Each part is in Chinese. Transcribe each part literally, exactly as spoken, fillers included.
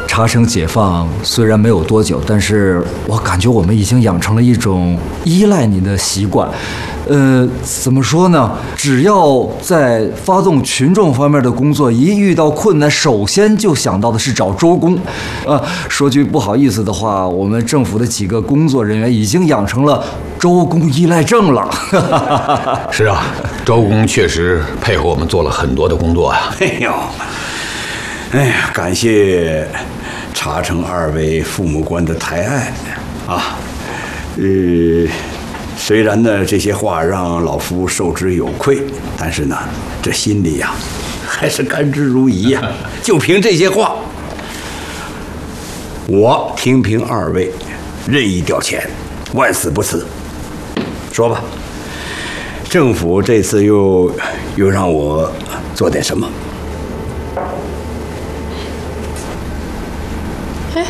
茶城解放虽然没有多久，但是我感觉我们已经养成了一种依赖您的习惯。呃，怎么说呢？只要在发动群众方面的工作，一遇到困难，首先就想到的是找周公。啊，说句不好意思的话，我们政府的几个工作人员已经养成了周公依赖症了。 是啊，周公确实配合我们做了很多的工作啊。 哎呦，哎呀，感谢茶城二位父母官的抬爱啊，呃。虽然呢，这些话让老夫受之有愧，但是呢，这心里呀，还是甘之如饴呀。就凭这些话，我听凭二位，任意调遣，万死不辞。说吧，政府这次又又让我做点什么？ 哎。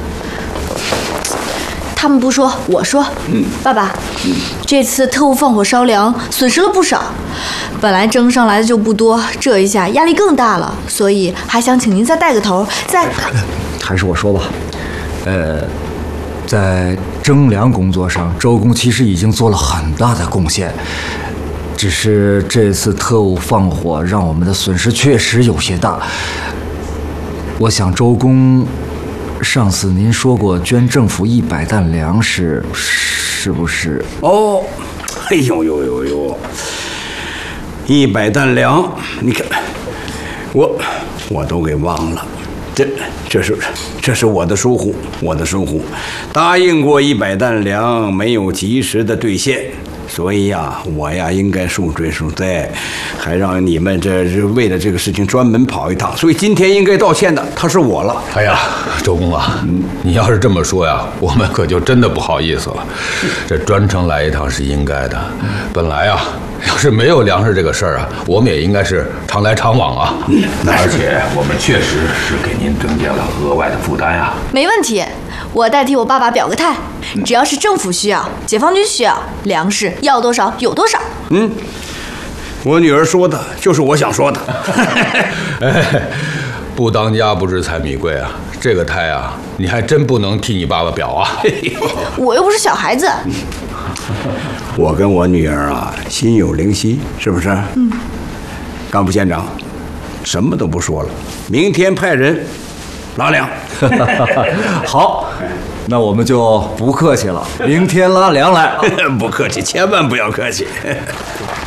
他们不说，我说。嗯，爸爸，嗯，这次特务放火烧粮，损失了不少。本来征上来的就不多，这一下压力更大了，所以还想请您再带个头，再…… 还是我说吧，呃，在征粮工作上，周公其实已经做了很大的贡献，只是这次特务放火让我们的损失确实有些大。我想周公。上次您说过捐政府一百担粮食，是不是？ 哦，哎呦呦呦呦，一百担粮，你看，我我都给忘了，这这是这是我的疏忽，我的疏忽，答应过一百担粮，没有及时的兑现。所以呀，我呀应该恕罪恕罪，还让你们这为了这个事情专门跑一趟，所以今天应该道歉的他是我了。 哎呀，周公啊，嗯、你要是这么说呀，我们可就真的不好意思了。这专程来一趟是应该的，本来啊，要是没有粮食这个事儿啊，我们也应该是常来常往啊。 嗯， 而且我们确实是给您增加了额外的负担呀。 没问题，我代替我爸爸表个态，只要是政府需要，解放军需要，粮食要多少有多少。 嗯，我女儿说的就是我想说的。 哎，不当家不知柴米贵啊，这个态啊，你还真不能替你爸爸表啊。 我又不是小孩子。 我跟我女儿啊，心有灵犀，是不是？嗯。干部县长，什么都不说了，明天派人拉粮。 好，那我们就不客气了，明天拉粮来。 不客气，千万不要客气。